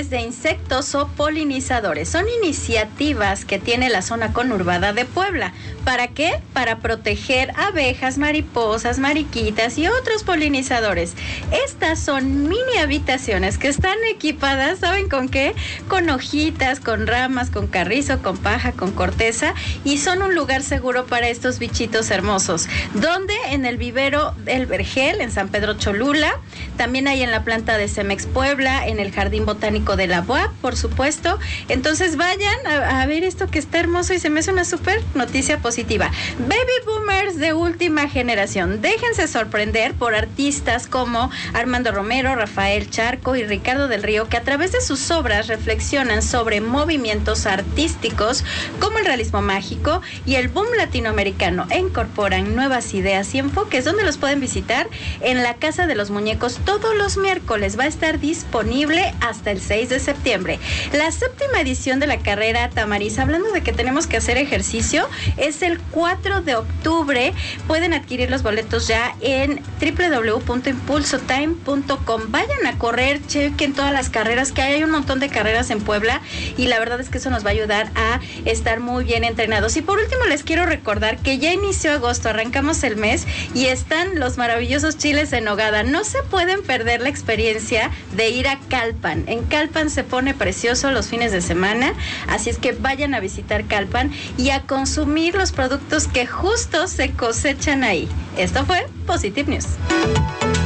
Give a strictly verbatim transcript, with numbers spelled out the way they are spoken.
controles de insectos o polinizadores. Son iniciativas que tiene la zona conurbada de Puebla. ¿Para qué? Para proteger abejas, mariposas, mariquitas y otros polinizadores. Estas son mini habitaciones que están equipadas, ¿saben con qué? Con hojitas, con ramas, con carrizo, con paja, con corteza, y son un lugar seguro para estos bichitos hermosos. ¿Dónde? En el vivero El Vergel, en San Pedro Cholula. También hay en la planta de Cemex Puebla, en el Jardín Botánico de la U A P, por supuesto. Entonces vayan a, a ver esto que está hermoso y se me hace una súper noticia positiva. Baby boomers de última generación, déjense sorprender por artistas como Armando Romero, Rafael Charco y Ricardo del Río, que a través de sus obras reflexionan sobre movimientos artísticos como el realismo mágico y el boom latinoamericano e incorporan nuevas ideas y enfoques. Donde los pueden visitar en la Casa de los Muñecos todos los miércoles. Va a estar disponible hasta el seis de septiembre. La séptima edición de la carrera Tamariz, hablando de que tenemos que hacer ejercicio, es el cuatro de octubre. Pueden adquirir los boletos ya en doble u doble u doble u punto impulso time punto com. Vayan a correr, chequen todas las carreras que hay. Hay un montón de carreras en Puebla y la verdad es que eso nos va a ayudar a estar muy bien entrenados. Y por último les quiero recordar que ya inició agosto, arrancamos el mes y están los maravillosos chiles en nogada. No se pueden perder la experiencia de ir a Calpan. En Calpan se pone precioso los fines de semana, así es que vayan a visitar Calpan y a consumir los productos que justo se cosechan ahí. Esto fue Positive News.